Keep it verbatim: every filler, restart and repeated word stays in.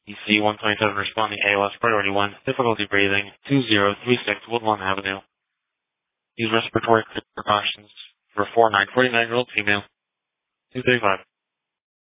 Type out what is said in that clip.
E C one twenty-seven responding A L S priority one, difficulty breathing, two zero three six Woodlawn Avenue. Use respiratory precautions for four nine forty-nine year old female, two thirty-five.